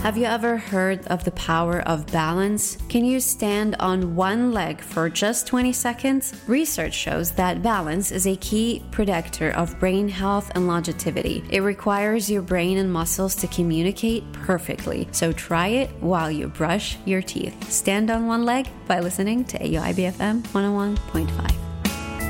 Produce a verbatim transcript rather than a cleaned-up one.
Have you ever heard of the power of balance? Can you stand on one leg for just twenty seconds? Research shows that balance is a key predictor of brain health and longevity. It requires your brain and muscles to communicate perfectly. So try it while you brush your teeth. Stand on one leg by listening to A U I B F M one oh one point five.